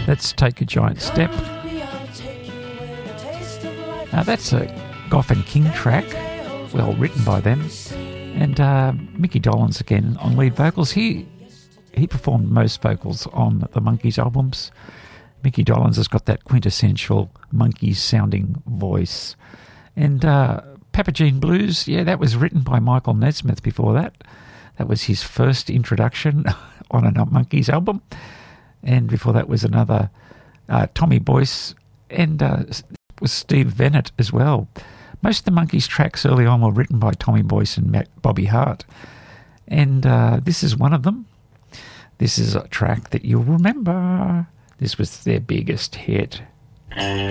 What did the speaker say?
That's Take a Giant Step. Now that's a Goff and King track, well written by them. And Mickey Dolenz again on lead vocals. He performed most vocals on the Monkees albums. Mickey Dolenz has got that quintessential Monkees sounding voice. And Papa Gene Blues, yeah, that was written by Michael Nesmith before that. That was his first introduction on a Monkees album. And before that was another Tommy Boyce, and was Steve Vennett as well. Most of the Monkees tracks early on were written by Tommy Boyce and Bobby Hart. And this is one of them. This is a track that you'll remember. This was their biggest hit.